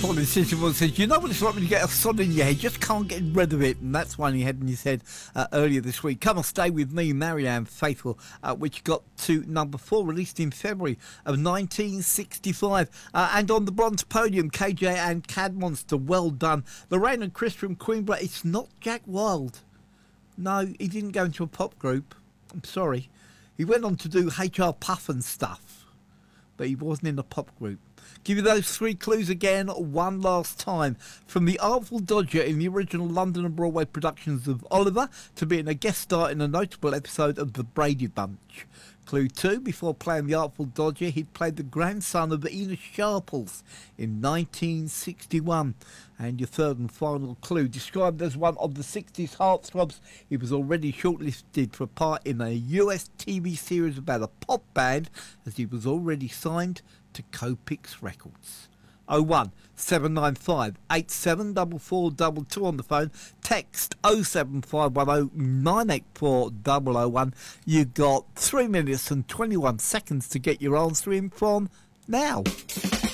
Politician says, you know what it's like when you get a sod in your head, just can't get rid of it, and that's one he had in his head earlier this week. Come on, Stay With Me, Marianne Faithfull, which got to number 4, released in February of 1965. And on the bronze podium, KJ and Cad Monster, Well Done. Lorraine and Chris from Queenborough, It's Not Jack Wild. No, he didn't go into a pop group. I'm sorry. He went on to do HR Puff and stuff, but he wasn't in a pop group. Give you those 3 clues again one last time. From the Artful Dodger in the original London and Broadway productions of Oliver to being a guest star in a notable episode of The Brady Bunch. Clue 2, before playing the Artful Dodger, he'd played the grandson of Ina Sharples in 1961. And your third and final clue, described as one of the 60s heartthrobs, he was already shortlisted for a part in a US TV series about a pop band, as he was already signed to Copix Records. 01 795 874422 on the phone. Text 07510 984 001. You got 3 minutes and 21 seconds to get your answer in from now.